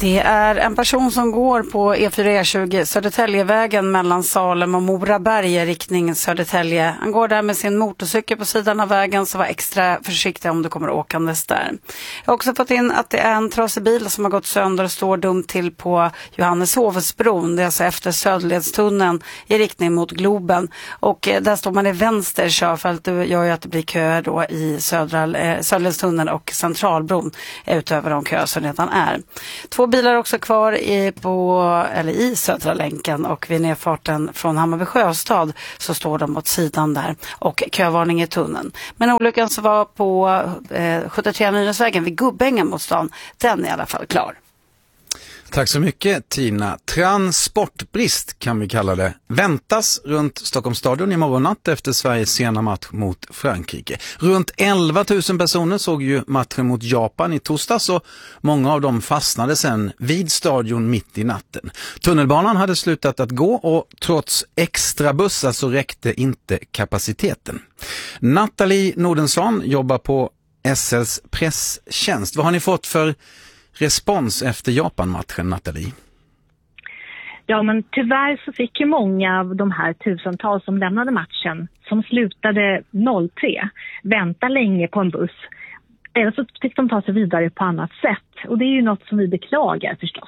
Det är en person som går på E4-E20 Södertäljevägen mellan Salem och Moraberg i riktning Södertälje. Han går där med sin motorcykel på sidan av vägen, så var extra försiktig om du kommer åkandes där. Jag har också fått in att det är en trasig bil som har gått sönder och står dumt till på Johanneshovsbron. Det är alltså efter Söderledstunneln i riktning mot Globen. Och där står man i vänster körfält. Det gör ju att det blir köer då i Söderledstunneln och Centralbron utöver de köer som redan är. 2 bilar också kvar i Södra länken, och vid nedfarten från Hammarby Sjöstad så står de åt sidan där och kövarning i tunneln. Men olyckan som var på 73 Nynäsvägen vid Gubbängen mot stan, den är i alla fall klar. Tack så mycket, Tina. Transportbrist kan vi kalla det. Väntas runt Stockholms stadion imorgon natt efter Sveriges sena match mot Frankrike. Runt 11 000 personer såg ju matchen mot Japan i torsdags, och många av dem fastnade sen vid stadion mitt i natten. Tunnelbanan hade slutat att gå, och trots extra bussar så räckte inte kapaciteten. Nathalie Nordensson jobbar på SLs presstjänst. Vad har ni fått för respons efter Japan-matchen, Nathalie? Ja, men tyvärr så fick ju många av de här tusentals som lämnade matchen, som slutade 03, vänta länge på en buss. Eller så fick de ta sig vidare på annat sätt. Och det är ju något som vi beklagar förstås.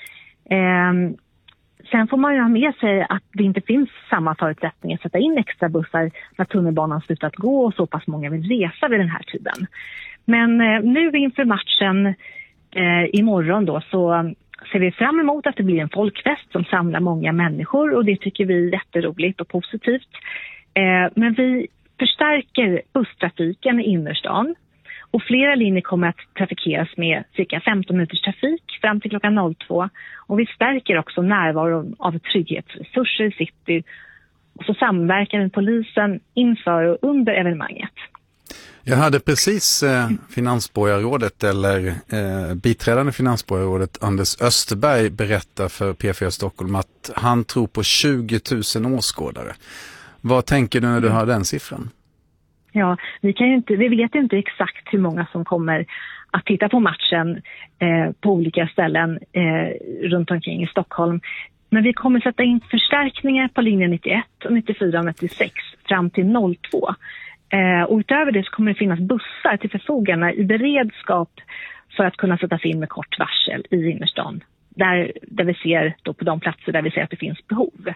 Sen får man ju ha med sig att det inte finns samma förutsättningar att sätta in extra bussar när tunnelbanan slutat gå och så pass många vill resa vid den här tiden. Men nu inför matchen imorgon då, så ser vi fram emot att det blir en folkfest som samlar många människor, och det tycker vi är jätteroligt och positivt. Men vi förstärker busstrafiken i innerstan, och flera linjer kommer att trafikeras med cirka 15 minuters trafik fram till klockan 02. Och vi stärker också närvaron av trygghetsresurser i city, och så samverkar med polisen inför och under evenemanget. Jag hade precis finansborgarrådet biträdande finansborgarrådet Anders Österberg berätta för P4 Stockholm att han tror på 20 000 åskådare. Vad tänker du när du hör den siffran? Ja, vi vet inte exakt hur många som kommer att titta på matchen på olika ställen runt omkring i Stockholm. Men vi kommer sätta in förstärkningar på linje 91 och 94 och 96 fram till 02. Och utöver det så kommer det finnas bussar till förfogande i beredskap för att kunna sättas in med kort varsel i innerstan. Där vi ser då på de platser där vi ser att det finns behov.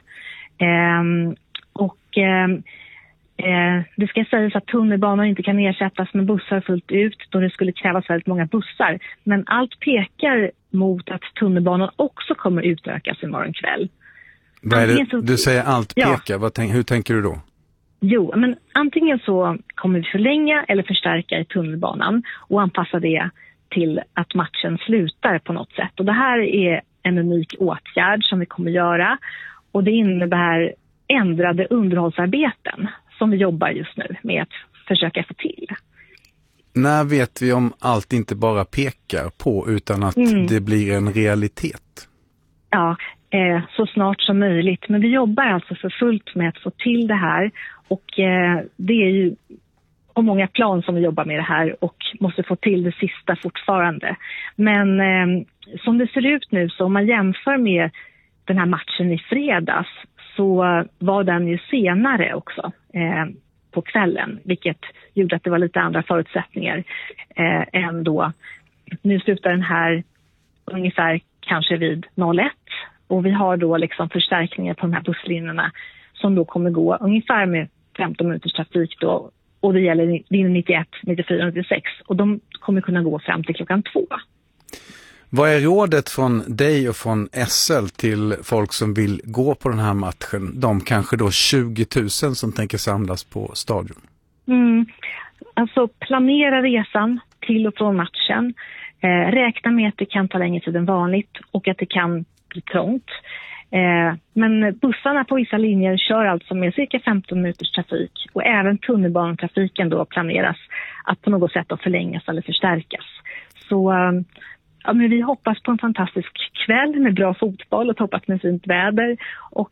Det ska sägas att tunnelbanan inte kan ersättas med bussar fullt ut, då det skulle krävas väldigt många bussar. Men allt pekar mot att tunnelbanan också kommer utökas imorgon kväll. Du säger allt pekar, ja. Hur tänker du då? Jo, men antingen så kommer vi förlänga eller förstärka i tunnelbanan och anpassa det till att matchen slutar på något sätt. Och det här är en unik åtgärd som vi kommer göra, och det innebär ändrade underhållsarbeten som vi jobbar just nu med att försöka få till. När vet vi om allt inte bara pekar på utan att det blir en realitet? Ja, så snart som möjligt. Men vi jobbar alltså för fullt med att få till det här, och det är ju på många plan som vi jobbar med det här och måste få till det sista fortfarande. Men som det ser ut nu, så om man jämför med den här matchen i fredags, så var den ju senare också på kvällen, vilket gjorde att det var lite andra förutsättningar än då. Nu slutar den här ungefär kanske vid 01, och vi har då liksom förstärkningar på de här busslinjerna som då kommer gå ungefär med 15 minuters trafik då, och det gäller linje 91, 94 och 96, och de kommer kunna gå fram till klockan 2. Vad är rådet från dig och från SL till folk som vill gå på den här matchen? De kanske då 20 000 som tänker samlas på stadion. Alltså planera resan till och från matchen. Räkna med att det kan ta längre tid än vanligt och att det kan bli trångt. Men bussarna på vissa linjer kör alltså med cirka 15 minuters trafik, och även tunnelbanetrafiken då planeras att på något sätt då förlängas eller förstärkas. Så ja, men vi hoppas på en fantastisk kväll med bra fotboll och toppat med fint väder, och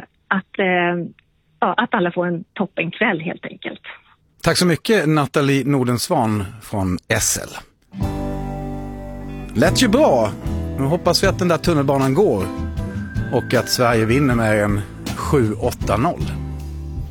att alla får en toppenkväll helt enkelt. Tack så mycket, Nathalie Nordensson från SL. Lät ju bra. Nu hoppas vi att den där tunnelbanan går och att Sverige vinner med en 7-8-0.